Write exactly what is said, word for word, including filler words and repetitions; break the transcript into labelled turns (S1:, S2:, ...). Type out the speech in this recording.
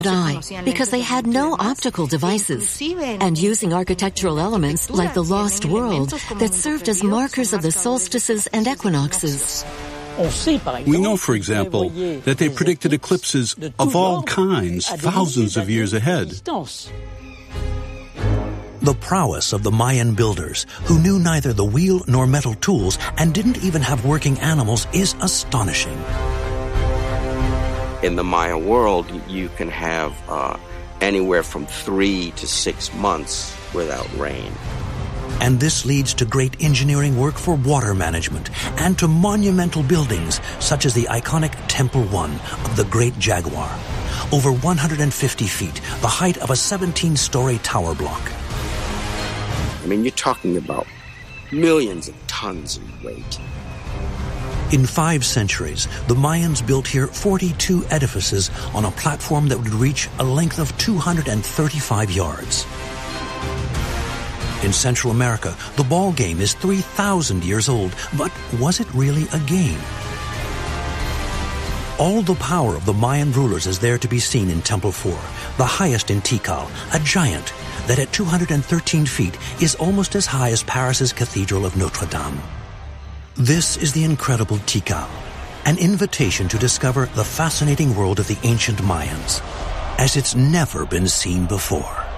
S1: eye because they had no optical devices, and using architectural elements like the lost world that served as markers of the solstices and equinoxes.
S2: We know, for example, that they predicted eclipses of all kinds thousands of years ahead.
S3: The prowess of the Mayan builders, who knew neither the wheel nor metal tools and didn't even have working animals, is astonishing.
S4: In the Maya world, you can have uh, anywhere from three to six months without rain.
S3: And this leads to great engineering work for water management and to monumental buildings such as the iconic Temple One of the Great Jaguar, over one hundred fifty feet, the height of a seventeen-story tower block.
S4: I mean, you're talking about millions of tons in weight.
S3: In five centuries, the Mayans built here forty-two edifices on a platform that would reach a length of two hundred thirty-five yards. In Central America, the ball game is three thousand years old, but was it really a game? All the power of the Mayan rulers is there to be seen in Temple four, the highest in Tikal, a giant that at two hundred thirteen feet is almost as high as Paris's Cathedral of Notre Dame. This is the incredible Tikal, an invitation to discover the fascinating world of the ancient Mayans, as it's never been seen before.